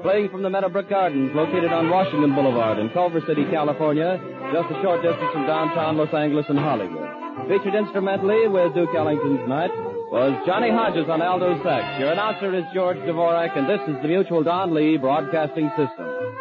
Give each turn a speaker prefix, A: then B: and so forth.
A: playing from the Meadowbrook Gardens located on Washington Boulevard in Culver City, California, just a short distance from downtown Los Angeles and Hollywood. Featured instrumentally with Duke Ellington tonight was Johnny Hodges on alto sax. Your announcer is George Dvorak, and this is the Mutual Don Lee Broadcasting System.